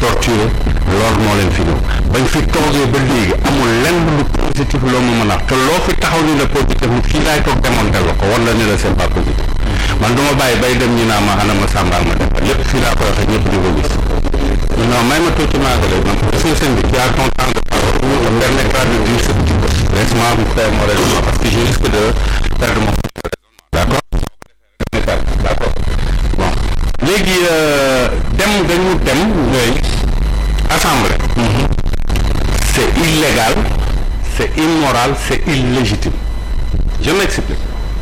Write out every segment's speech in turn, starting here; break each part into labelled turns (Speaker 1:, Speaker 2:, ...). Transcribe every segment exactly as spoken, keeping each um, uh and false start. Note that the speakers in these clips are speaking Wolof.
Speaker 1: torturer loolu moo leen fi ñëw bañ fi toogee ba léegi amul lenn lu positif loo ma mën a te loo fi taxaw ni la positif ni fii laay toog démonter la ko wan la ni la c'est pas positif man du ma bàyyi bay dem ñu naa ma xanaa ma sàmbaal ma defal lépp fii laa koy waxee ñëpp di ko gis non may ma tuuti maagale man parce que sëñ bi tu as ton temps de parole ça me permettra de dire ce petit peu laisse-moi vous faire mon raisonnement parce que je risque de perdre mon d'accord d'accord bon léegi dem dañu dem ñooy assemblée c'est illégal c'est immoral c'est illégitime je m'explique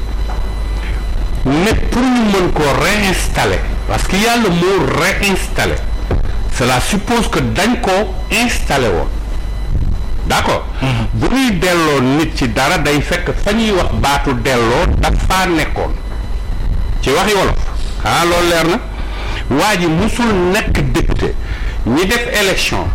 Speaker 1: mais pour ñu mën ko réinstaller parce qu'il y a le mot réinstaller cela suppose que dañ ko installé woon d'accord bu ñuy delloo nit ci dara day fekk fa ñuy wax baatu delloo dafa nekkoon ci waxi wolof ah loolu leer na waa ji musul nekk député ñi def élection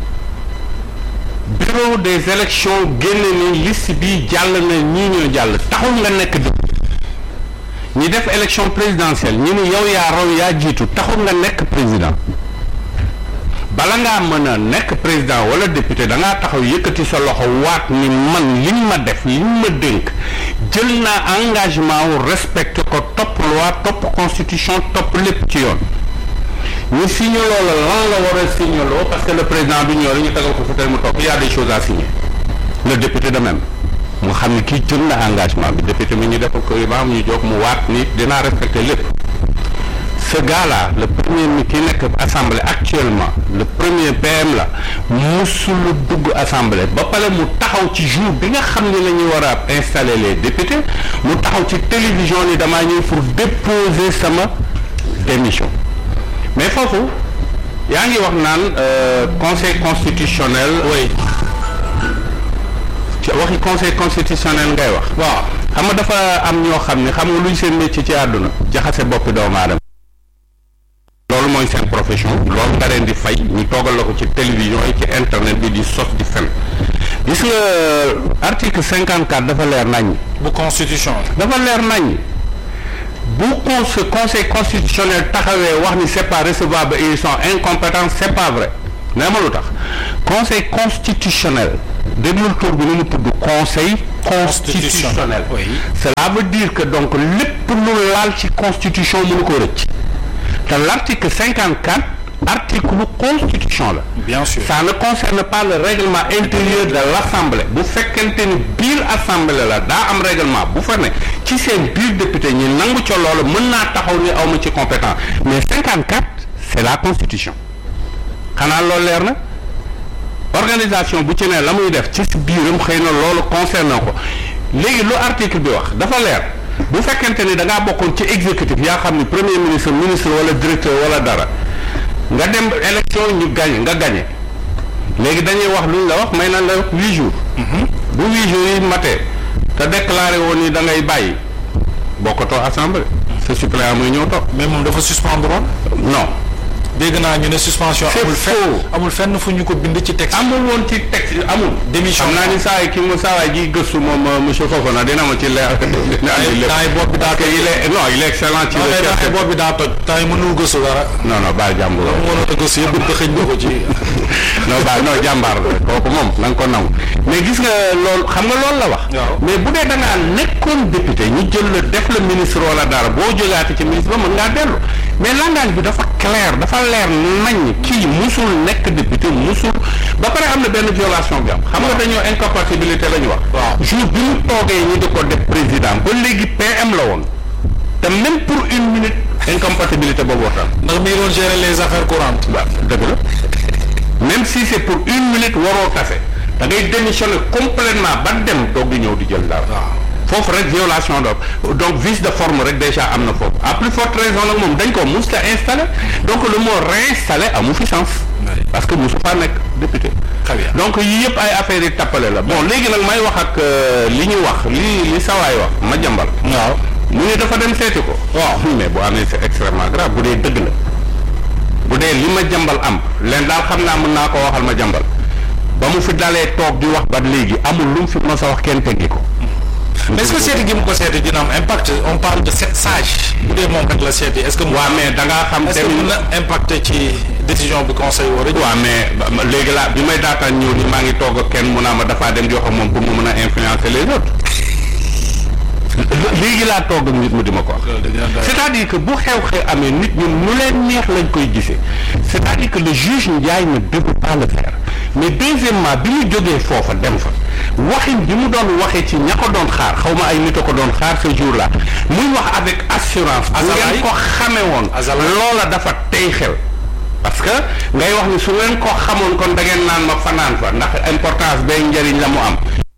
Speaker 1: bureau des élections génne ni liste bi jàll na ñii ñoo jàll taxul nga nekk député ñi def élection présidentielle ñu ni yow yaa raw yaa jiitu taxul nga nekk président bala ngaa mën a nekk président wala député da ngaa taxaw yëkkati sa loxo waat ni man liñ ma def liñ ma dénk jël naa engagement wu respecté ko topp loi topp constitution topp lépp ci yoon ñu signé loola lan la war a signé loo parce que le président du ñëw rek ñu tegal ko fa tey mu topp il y a des choses à signer le député de même mu xam ne kii jël na engagement bi député mi ñu defal ko ba am ñu jóg mu waat ni dinaa respecté lépp. Ce gars-là le premier mi ki nekk assemblée actuellement le premier P M la musul dugg assemblée ba pare mu taxaw ci jour bi nga xam ne la ñuy war a installer les députés mu taxaw ci télévision ni damaa ñëw pour déposer sama démission mais foofu yaa ngi wax naan conseil constitutionnel.
Speaker 2: oui.
Speaker 1: ci waxi conseil constitutionnel ngay wax.
Speaker 2: waaw
Speaker 1: xam nga dafa am ñoo xam ne xam nga luy seen métier ci àdduna jaxase boppi doomu aadama. loolu mooy seen profession loolu nga leen di fay ñu toogal la ko ci télévision yi ci internet bi di sos di fen gis nga article cinquante quatre dafa leer nañ
Speaker 2: bu constitution
Speaker 1: dafa leer nañ bu con conseil constitutionnel taxawee wax ni c'est pas recevable et ils sont incompétents c'est pas vrai nee ma lu tax conseil constitutionnel déglul tur bi ni mu tudd conseil constitutionnel
Speaker 2: oui.
Speaker 1: Cela veut dire que donc lépp lu laal ci constitution mënu ko rëcc te l'article cinquante-quatre article constitution la.
Speaker 2: Bien sûr.
Speaker 1: Ça ne concerne pas le règlement intérieur de l'Assemblée bu fekkente ni biir assemblée la daa am règlement bu fa ne ci seen biir député ñi nangu ca loolu mën naa taxaw ni awma ci compétent mais cinquante-quatre c'est la constitution xanaa loolu leer na organisation bu ci ne la muy def ci biiram xëy na loolu concerne ko léegi lu article bi wax dafa leer. bu fekkente ni da ngaa bokkoon ci exécutif yaa xam ni premier ministre ministre wala directeur wala dara nga dem élection ñu gañe nga gañe léegi dañuy wax luñ la wax may nañ la huit jours bu huit jours yi matee te déclaré woon ni da ngay bàyyi bokkatoo assemblée sa suppléant muy ñëw toog
Speaker 2: mais moom dafa suspendre woon
Speaker 1: non
Speaker 2: dégg naa ñu ne suspension amul fenn amul fenn fu ñu ko bind ci texte
Speaker 1: amul woon ci texte amul
Speaker 2: démission
Speaker 1: xam naa ni saa yi kii mo saa waay ji gëstu moom monsieur Fofana dina ma ci leer
Speaker 2: temps yi bopp bi daa toj
Speaker 1: il est non il est excellent ci
Speaker 2: temps yi bopp bi daa toj temps yi mënul gëstu dara
Speaker 1: non non baal jàmbur la
Speaker 2: mënoon a gëstu yëpp te xëñ nga ko ci
Speaker 1: non baal non jàmbaar la kooku moom na nga ko nangu mais gis nga loolu xam nga loolu la wax mais bu dee da ngaa nekkoon député ñu jël la def la ministre wala dara boo jógaate ci ministre ba mën ngaa dellu mais langage bi dafa clair dafa leer nañ kii musul nekk député musul ba pare am na benn violation bi am xam nga dañoo incompatibilité la ñu wax
Speaker 2: waaw
Speaker 1: jour bi mu toogee ñu di ko def président ba léegi P M la woon te même pour une minute incompatibilité boobu waxtaan
Speaker 2: ndax mi ngi doon gérer les affaires courantes
Speaker 1: waaw dëgg la même si c'est pour une minute waroo tase da ngay démissionner complètement ba dem doog di ñëw di jël dara
Speaker 2: waaw
Speaker 1: foofu rek violation do donc vice de forme rek déjà am na foofu à plus forte raison nag moom dañ ko mus ta installé donc le mot réinstallé amu fi sens parce que musu faa nekk député
Speaker 2: très bien
Speaker 1: donc yii yëpp ay affaires yi tappale la bon léegi nag may wax ak li ñu wax li li sawaay wax ma jàmbal
Speaker 2: waaw
Speaker 1: mu ne dafa dem seeti ko waaw mais bu amee c'est extrêmement grave bu dee dëgg la bu dee li ma jàmbal am leen daal xam naa mën naa ko waxal ma jàmbal ba mu fi dalee toog di wax ba léegi amul lu mu fi mos a wax kenn teggi ko
Speaker 2: mais est-ce que seeti gi mu ko seeti dina am impact on parle de sept sages bu dee moom rek la seeti est-ce que.
Speaker 1: waaw mais da ngaa xam.
Speaker 2: est-ce que mën na impacter ci décision bi conseil war a.
Speaker 1: waaw mais léegi laa bi may daataan ñëw ni maa ngi toog ak kenn mun naa ma dafaa dem jox moom pour mu mën a influencer les autres léegi laa toog ak nit mu di ma ko wax. c'est-à-dire que bu xew-xew amee nit ñi nu leen neex lañ koy gisee c'est-à-dire que le juge Ndiaye ne devait pas le faire mais deuxièmement bi mu jógee foofa dem fa waxin bi mu doon waxee ci ña ko doon xaar xaw ma ay nit a ko doon xaar ce jour-là muy wax avec assurance. ngeen ko xamee woon. loola dafa tey xel. parce que ngay wax ni su ngeen ko xamoon kon da ngeen naan ma fanaan fa ndax importance bay njëriñ la mu am.